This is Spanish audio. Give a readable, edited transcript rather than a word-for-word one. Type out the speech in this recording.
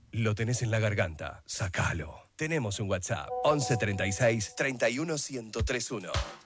Lo tenés en la garganta, sacalo. Tenemos un WhatsApp, 11 36 31 1031.